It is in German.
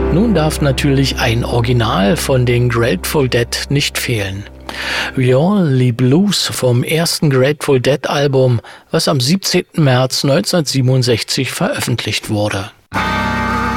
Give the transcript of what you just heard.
Nun darf natürlich ein Original von den Grateful Dead nicht fehlen. We All Lee Blues vom ersten Grateful Dead Album, was am 17. März 1967 veröffentlicht wurde.